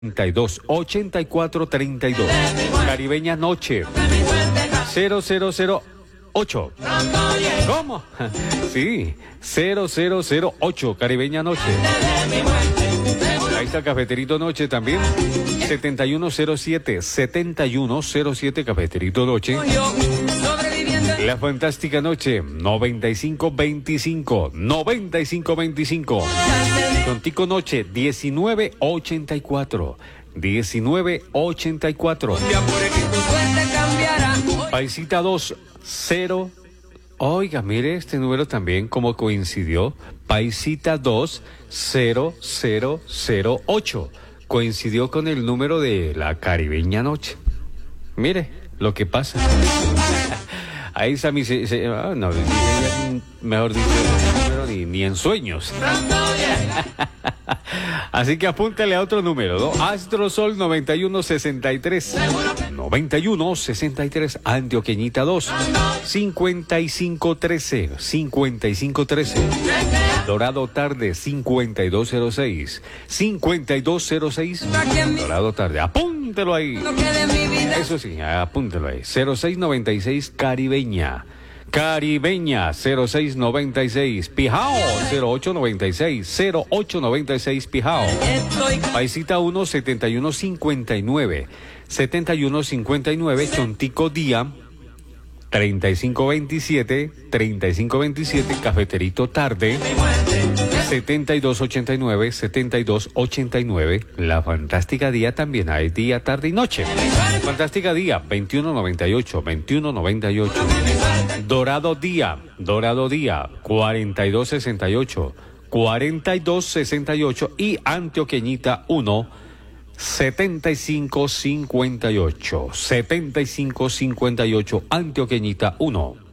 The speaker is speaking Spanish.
32 Caribeña Noche 0008. ¿Cómo? Sí, 0008 Caribeña Noche. Ahí está Cafeterito Noche también. 7107 Cafeterito Noche. La Fantástica Noche 9525 Contico Noche 1984. Paisita 20. Oiga, mire este número también como coincidió. Paisita 20008 coincidió con el número de la Caribeña Noche. Mire lo que pasa. Ahí está mi... no, mejor dicho, ni en sueños. Así que apúntale a otro número, ¿no? Astrosol 9163. Antioqueñita 2. 5513. Dorado Tarde 5206. Dorado Tarde. Apúntelo ahí. Eso sí, apúntelo ahí. 0696 Caribeña 0696 Pijao 0896 Pijao. Paisita 1 7159 Chontico Día 3527 Cafeterito Tarde 7289 La Fantástica Día también hay día, tarde y noche. Fantástica Día 2198 Dorado Día 4268 y Antioqueñita 1 7558 Antioqueñita 1.